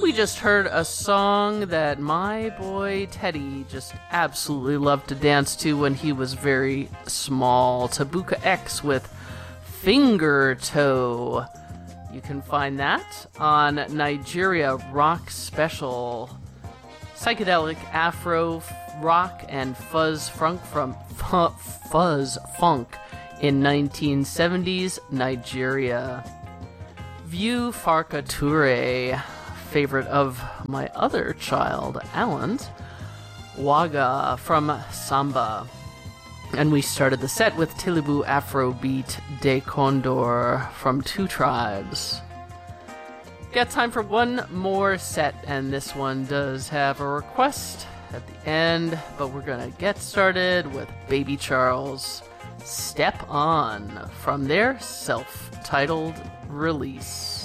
we just heard a song that my boy Teddy just absolutely loved to dance to when he was very small. Tabuka X with Finger Toe. You can find that on Nigeria Rock Special. Psychedelic Afro rock and fuzz funk in 1970s Nigeria. View Farka Toure, favorite of my other child, Alan's, Waga from Samba. And we started the set with Tilibu Afrobeat De Condor from Two Tribes. Got time for one more set, and this one does have a request at the end, but we're gonna get started with Baby Charles, Step On, from their self-titled release.